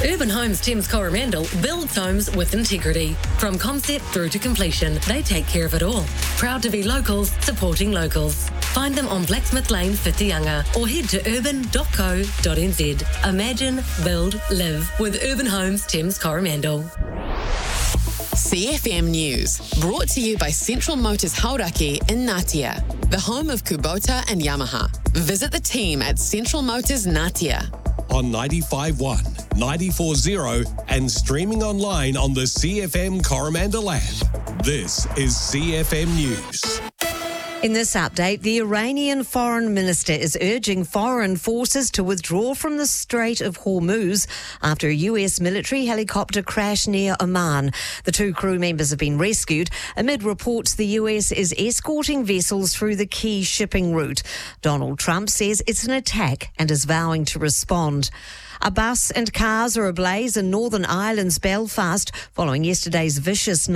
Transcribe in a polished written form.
Urban Homes Thames Coromandel builds homes with integrity. From concept through to completion, they take care of it all. Proud to be locals, supporting locals. Find them on Blacksmith Lane, Whitianga, or head to urban.co.nz. Imagine, build, live with Urban Homes Thames Coromandel. CFM News, brought to you by Central Motors Hauraki in Ngatea, the home of Kubota and Yamaha. Visit the team at Central Motors Ngatea. On 95.1, 94.0 and streaming online on the CFM Coromandel app. This is CFM News. In this update, the Iranian foreign minister is urging foreign forces to withdraw from the Strait of Hormuz after a US military helicopter crashed near Oman. The 2 crew members have been rescued amid reports the US is escorting vessels through the key shipping route. Donald Trump says it's an attack and is vowing to respond. A bus and cars are ablaze in Northern Ireland's Belfast following yesterday's vicious